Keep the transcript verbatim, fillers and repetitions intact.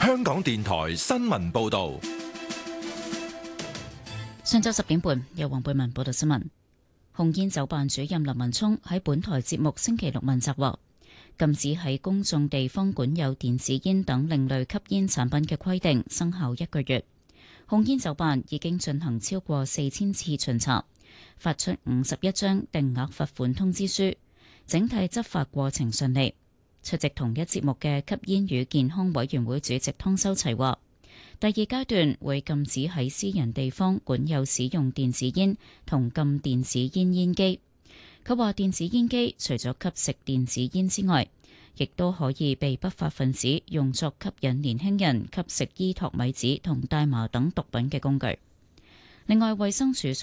香港電台新聞報道。 上晝十點半，由黃貝文報道新聞。紅煙酒辦主任林文聰喺本台節目星期六問責話，禁止喺公眾地方管有電子煙等另類吸煙產品嘅規定生效一個月。紅煙酒辦已經進行超過四千次巡查，發出五十一張定額罰款通知書，整體執法過程順利。出席同一節目嘅吸煙與健康委員會主席湯修齊話，第二階段會禁止喺私人地方管有使用電子煙同禁電子煙煙機。佢話電子煙機除咗吸食電子煙之外，亦都可以被不法分子用作吸引年輕人吸食依托米紙同大麻等毒品嘅工具。另外，衛生署